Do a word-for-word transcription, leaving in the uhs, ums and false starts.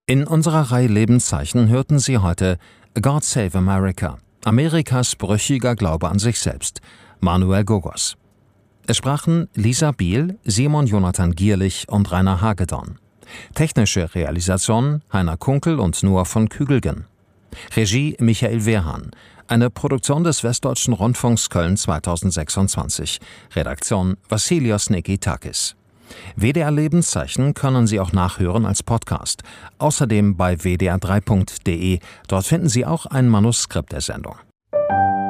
In unserer Reihe Lebenszeichen hörten Sie heute God Save America, Amerikas brüchiger Glaube an sich selbst, Manuel Gogos. Es sprachen Lisa Biel, Simon Jonathan Gierlich und Rainer Hagedorn. Technische Realisation Heiner Kunkel und Noah von Kügelgen. Regie Michael Wehrhahn. Eine Produktion des Westdeutschen Rundfunks Köln zweitausendsechsundzwanzig. Redaktion Vassilios Nikitakis. W D R Lebenszeichen können Sie auch nachhören als Podcast. Außerdem bei w d r drei punkt d e. Dort finden Sie auch ein Manuskript der Sendung.